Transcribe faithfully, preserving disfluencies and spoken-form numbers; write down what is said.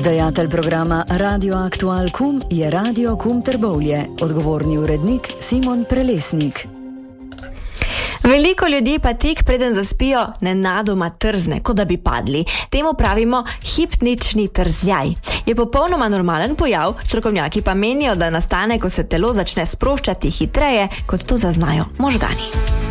Izdajatelj programa Radio Aktual Kum je Radio Kum Trbovlje, odgovorni urednik Simon Prelesnik. Veliko ljudi pa tik preden zaspijo nenadoma trzne, kot da bi padli. Temu pravimo hipnični trzljaj. Je popolnoma normalen pojav, strokovnjaki pa menijo, da nastane, ko se telo začne sproščati hitreje, kot to zaznajo možgani.